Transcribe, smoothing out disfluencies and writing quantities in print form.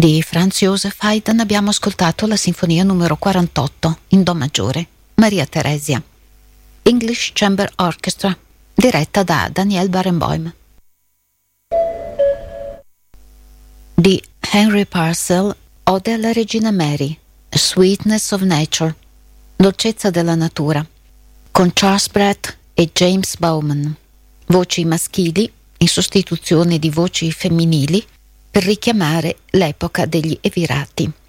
Di Franz Joseph Haydn abbiamo ascoltato la sinfonia numero 48 in Do maggiore, Maria Theresia. English Chamber Orchestra, diretta da Daniel Barenboim. Di Henry Purcell, Ode alla Regina Mary, Sweetness of Nature, Dolcezza della natura, con Charles Brett e James Bowman, voci maschili in sostituzione di voci femminili per richiamare l'epoca degli Evirati.